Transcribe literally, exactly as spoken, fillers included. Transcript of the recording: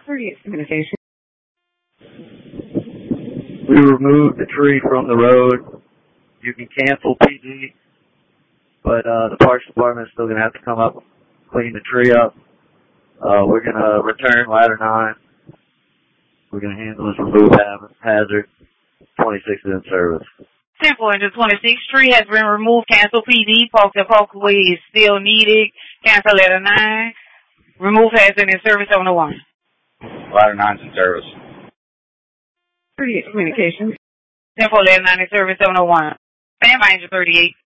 thirty-eight communication. We removed the tree from the road. You can cancel P D, but uh, the Parks Department is still going to have to come up, clean the tree up. Uh, we're going to return ladder nine. We're going to handle this remove hazard. twenty-six is in service. ten four into twenty-six, tree has been removed. Cancel P D. Polk to Polkaway is still needed. Cancel ladder nine. Remove has been in service on the one. Ladder nine's in service. thirty-eight communications. ten four ladder nine in service on the one. Stand by engine thirty-eight.